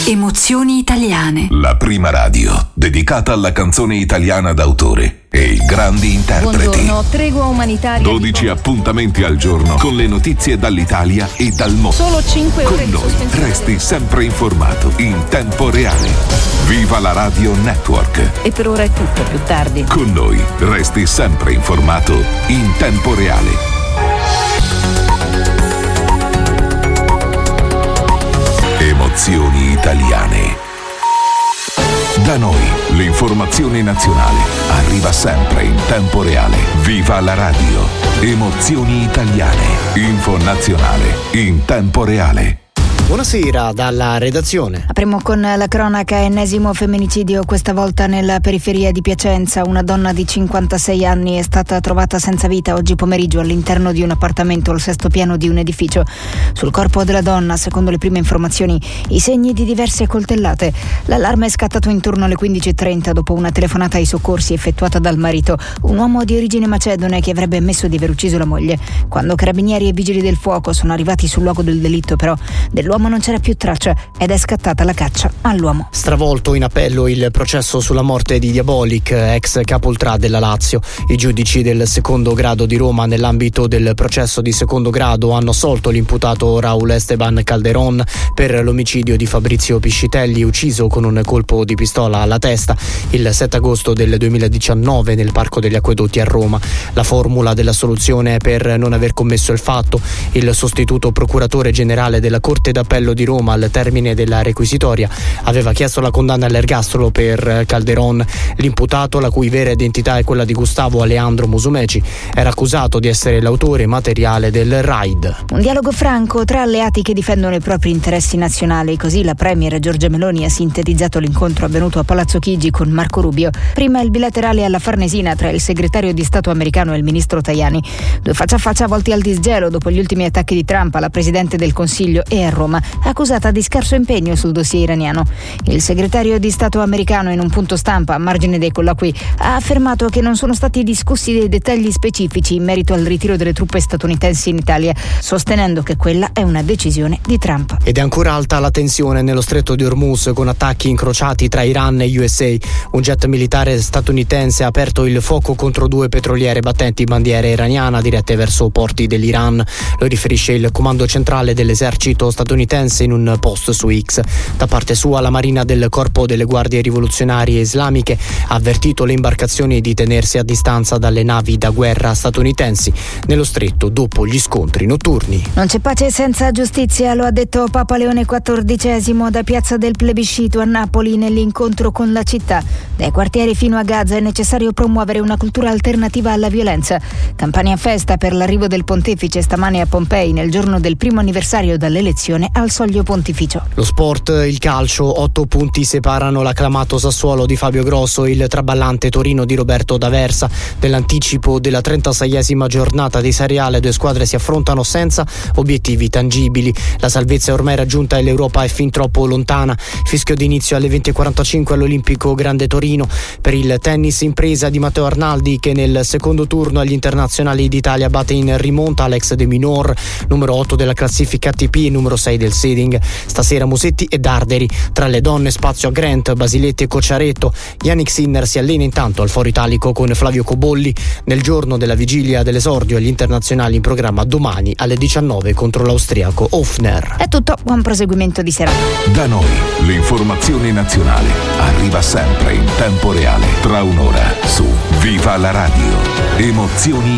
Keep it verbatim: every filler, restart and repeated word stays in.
Emozioni italiane. La prima radio dedicata alla canzone italiana d'autore e i grandi interpreti. Buongiorno, tregua umanitaria. dodici appuntamenti al giorno con le notizie dall'Italia e dal mondo. Solo cinque ore con di noi sospensione. resti sempre informato in tempo reale. Viva la Radio Network. E per ora è tutto, più tardi. Con noi resti sempre informato in tempo reale. Emozioni italiane. Da noi l'informazione nazionale arriva sempre in tempo reale. Viva la radio. Emozioni italiane. Info nazionale in tempo reale. Buonasera dalla redazione. Apriamo con la cronaca. Ennesimo femminicidio, questa volta nella periferia di Piacenza. Una donna di cinquantasei anni è stata trovata senza vita oggi pomeriggio all'interno di un appartamento al sesto piano di un edificio. Sul corpo della donna, secondo le prime informazioni, i segni di diverse coltellate. L'allarme è scattato intorno alle quindici e trenta dopo una telefonata ai soccorsi effettuata dal marito, un uomo di origine macedone che avrebbe ammesso di aver ucciso la moglie. Quando carabinieri e vigili del fuoco sono arrivati sul luogo del delitto, però, dell'uomo non c'era più traccia ed è scattata la caccia all'uomo. Stravolto in appello il processo sulla morte di Diabolik, ex capo ultra della Lazio. I giudici del secondo grado di Roma, nell'ambito del processo di secondo grado, hanno assolto l'imputato Raúl Esteban Calderón per l'omicidio di Fabrizio Piscitelli, ucciso con un colpo di pistola alla testa il sette agosto del duemiladiciannove nel Parco degli Acquedotti a Roma. La formula della soluzione è per non aver commesso il fatto. Il sostituto procuratore generale della Corte d'Appello di Roma, al termine della requisitoria, aveva chiesto la condanna all'ergastolo per Calderón. L'imputato, la cui vera identità è quella di Gustavo Aleandro Musumeci, era accusato di essere l'autore materiale del raid. Un dialogo franco tra alleati che difendono i propri interessi nazionali. Così la premier Giorgia Meloni ha sintetizzato l'incontro avvenuto a Palazzo Chigi con Marco Rubio. Prima il bilaterale alla Farnesina tra il segretario di Stato americano e il ministro Tajani. Due faccia a faccia volti al disgelo dopo gli ultimi attacchi di Trump alla Presidente del Consiglio e a Roma, accusata di scarso impegno sul dossier iraniano. Il segretario di Stato americano, in un punto stampa a margine dei colloqui, ha affermato che non sono stati discussi dei dettagli specifici in merito al ritiro delle truppe statunitensi in Italia, sostenendo che quella è una decisione di Trump. Ed è ancora alta la tensione nello stretto di Hormuz, con attacchi incrociati tra Iran e U S A. Un jet militare statunitense ha aperto il fuoco contro due petroliere battenti bandiera iraniana dirette verso porti dell'Iran. Lo riferisce il comando centrale dell'esercito statunitense in un post su X. Da parte sua, la Marina del Corpo delle Guardie Rivoluzionarie Islamiche ha avvertito le imbarcazioni di tenersi a distanza dalle navi da guerra statunitensi nello stretto dopo gli scontri notturni. Non c'è pace senza giustizia, lo ha detto Papa Leone quattordicesimo da Piazza del Plebiscito a Napoli nell'incontro con la città. Dai quartieri fino a Gaza è necessario promuovere una cultura alternativa alla violenza. Campagna festa per l'arrivo del pontefice stamane a Pompei nel giorno del primo anniversario dall'elezione al soglio pontificio. Lo sport, il calcio, otto punti separano l'acclamato Sassuolo di Fabio Grosso e il traballante Torino di Roberto D'Aversa. Nell'anticipo della trentaseiesima giornata di Serie A, le due squadre si affrontano senza obiettivi tangibili. La salvezza è ormai raggiunta e l'Europa è fin troppo lontana. Fischio d'inizio alle venti e quarantacinque all'Olimpico Grande Torino per il tennis impresa di Matteo Arnaldi, che nel secondo turno agli internazionali d'Italia batte in rimonta Alex De Minaur, numero otto della classifica A T P e numero sei del seeding. Stasera Musetti e Darderi. Tra le donne spazio a Grant, Basiletti e Cocciaretto. Yannick Sinner si allena intanto al Foro Italico con Flavio Cobolli nel giorno della vigilia dell'esordio agli internazionali in programma domani alle diciannove contro l'austriaco Hofner. È tutto, buon proseguimento di serata. Da noi l'informazione nazionale arriva sempre in tempo reale. Tra un'ora su Viva la Radio. Emozioni